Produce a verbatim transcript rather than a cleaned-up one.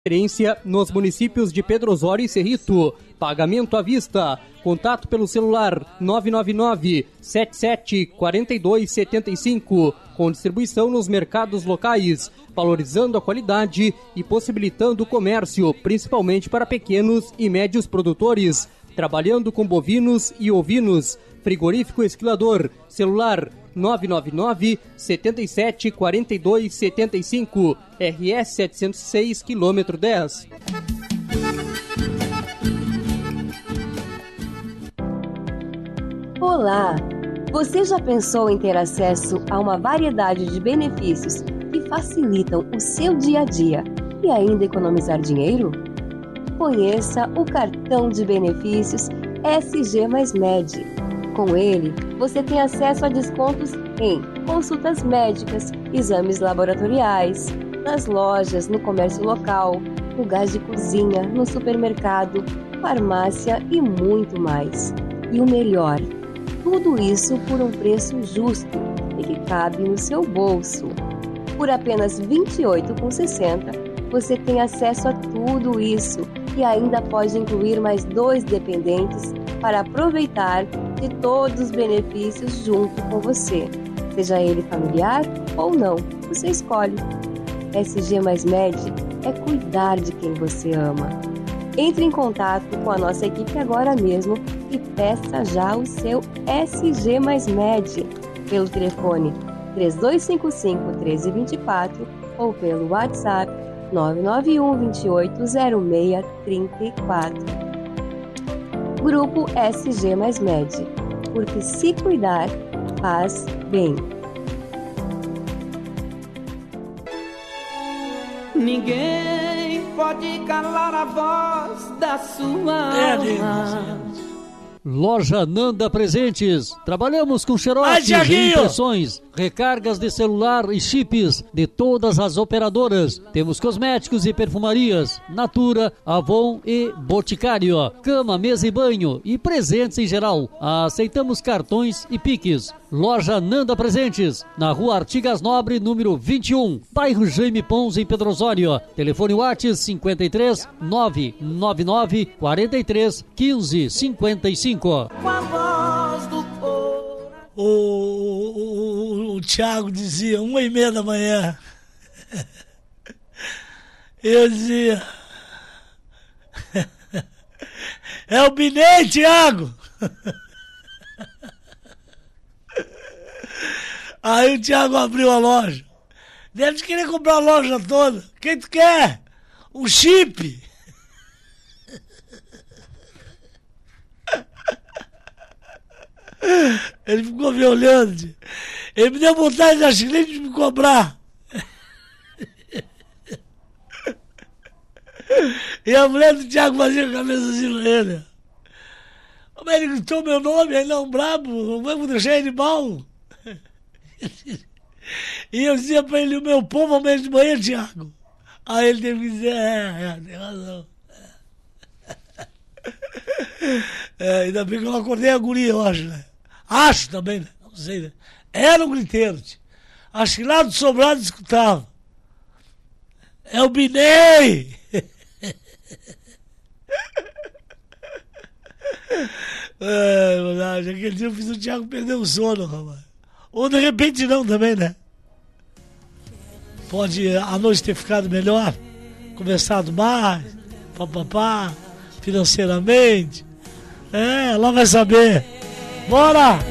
Referência nos municípios de Pedro Osório e Cerrito. Pagamento à vista. Contato pelo celular nove nove nove, sete sete quatro dois sete cinco. Com distribuição nos mercados locais, valorizando a qualidade e possibilitando o comércio, principalmente para pequenos e médios produtores. Trabalhando com bovinos e ovinos. Frigorífico Esquilador. Celular nove nove nove, sete sete quatro dois sete cinco, R S setecentos e seis, quilômetro dez. Olá! Você já pensou em ter acesso a uma variedade de benefícios que facilitam o seu dia a dia e ainda economizar dinheiro? Conheça o cartão de benefícios S G mais Med. Com ele, você tem acesso a descontos em consultas médicas, exames laboratoriais, nas lojas, no comércio local, no gás de cozinha, no supermercado, farmácia e muito mais. E o melhor, tudo isso por um preço justo e que cabe no seu bolso. Por apenas vinte e oito reais e sessenta centavos, você tem acesso a tudo isso e ainda pode incluir mais dois dependentes para aproveitar de todos os benefícios junto com você. Seja ele familiar ou não, você escolhe. S G mais Med é cuidar de quem você ama. Entre em contato com a nossa equipe agora mesmo e peça já o seu S G mais Med pelo telefone três dois cinco cinco, um três dois quatro ou pelo WhatsApp nove nove um, dois oito zero seis três quatro. Grupo S G mais Med, porque se cuidar, faz bem. Ninguém pode calar a voz da sua é, alma. Loja Nanda Presentes. Trabalhamos com xerox e impressões, recargas de celular e chips de todas as operadoras. Temos cosméticos e perfumarias, Natura, Avon e Boticário. Cama, mesa e banho e presentes em geral. Aceitamos cartões e piques. Loja Nanda Presentes, na Rua Artigas Nobre, número vinte e um, bairro Jaime Pons, em Pedro Osório. Telefone WhatsApp cinquenta e três, nove nove nove, quarenta e três, quinze, cinquenta e cinco. O, o, o Thiago dizia, uma e meia da manhã. Eu dizia, é o Binei, Thiago! Aí o Thiago abriu a loja. Deve querer comprar a loja toda. Quem tu quer? Um chip? Ele ficou me olhando. Ele me deu vontade de acho que nem de me cobrar. E a mulher do Thiago fazia a cabeça assim pra ele. Mas ele gritou meu nome, aí não, brabo, vamos deixar ele mal. E eu dizia pra ele, o meu povo ao meio de manhã, Thiago. Aí ele teve que dizer, é, é, tem razão. É, ainda bem que eu não acordei a guria, eu acho, né? Acho também, né? Não sei, né? Era um griteiro, tio. Acho que lá do sobrado escutava. É o Binei! É, verdade, aquele dia eu fiz o Thiago perder o sono, rapaz. Ou de repente não também, né? Pode a noite ter ficado melhor, conversado mais, papapá, financeiramente. É, lá vai saber. Bora!